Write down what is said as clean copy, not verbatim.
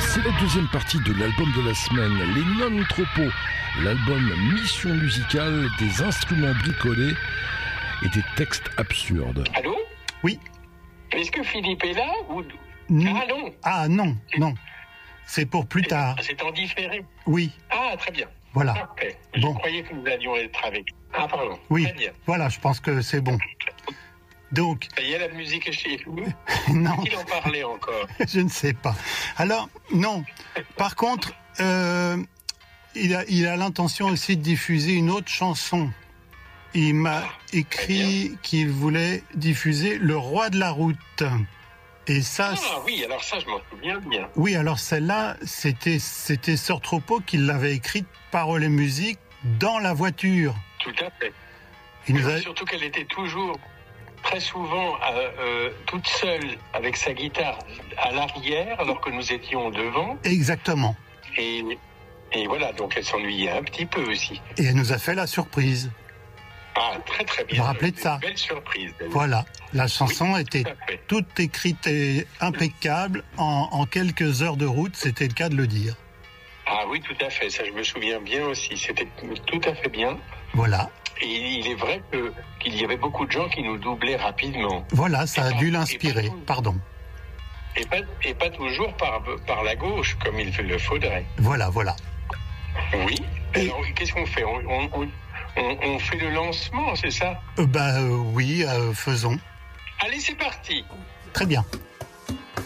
C'est la deuxième partie de l'album de la semaine, Les Non-Tropos, l'album mission musicale des instruments bricolés et des textes absurdes. Allô? Oui. Est-ce que Philippe est là ou... Ah non. Ah non. C'est pour plus tard. C'est en différé. Oui. Ah, très bien. Voilà. Parfait. Je croyais que nous allions être avec. Ah, pardon. Oui. Très bien. Voilà, je pense que c'est bon. Donc. Ça y est, la musique est chez nous. Non. Qui en parlait encore? Je ne sais pas. Alors, non. Par contre, il a l'intention aussi de diffuser une autre chanson. Il m'a écrit qu'il voulait diffuser Le Roi de la Route. Et ça. Ah oui, alors ça, je m'en souviens bien. Oui, alors celle-là, c'était Sœur Tropos qui l'avait écrite, paroles et musique, dans la voiture. Tout à fait. Surtout qu'elle était toujours, très souvent, toute seule, avec sa guitare à l'arrière, alors que nous étions devant. Exactement. Et voilà, donc elle s'ennuyait un petit peu aussi. Et elle nous a fait la surprise. Ah, très très bien. Vous vous rappelez de ça? Belle surprise. Voilà, la chanson était toute écrite et impeccable en quelques heures de route, c'était le cas de le dire. Ah oui, tout à fait, ça je me souviens bien aussi, c'était tout à fait bien. Voilà. Et il est vrai qu'il y avait beaucoup de gens qui nous doublaient rapidement. Voilà, ça a dû l'inspirer, pardon. Et pas toujours par la gauche, comme il le faudrait. Voilà. Oui, alors qu'est-ce qu'on fait? On fait le lancement, c'est ça? Oui, faisons. Allez, c'est parti. Très bien.